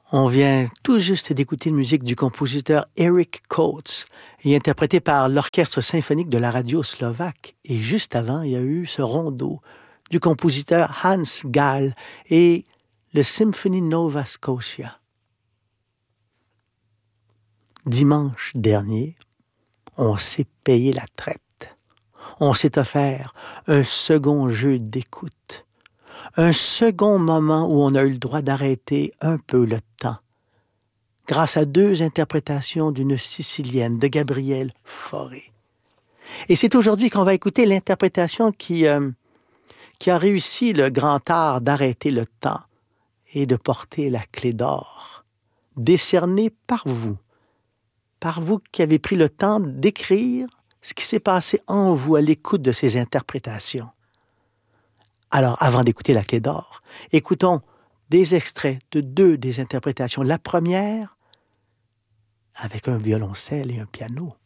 On vient tout juste d'écouter une musique du compositeur Eric Coates et interprétée par l'Orchestre symphonique de la radio slovaque. Et juste avant, il y a eu ce rondo du compositeur Hans Gall et le Symphony Nova Scotia. Dimanche dernier, on s'est payé la traite. On s'est offert un second jeu d'écoute. Un second moment où on a eu le droit d'arrêter un peu le temps, grâce à 2 interprétations d'une Sicilienne, de Gabrielle Fauré. Et c'est aujourd'hui qu'on va écouter l'interprétation qui a réussi le grand art d'arrêter le temps et de porter la clé d'or, décernée par vous qui avez pris le temps d'écrire ce qui s'est passé en vous à l'écoute de ces interprétations. Alors, avant d'écouter la clé d'or, écoutons des extraits de 2 des interprétations. La première, avec un violoncelle et un piano.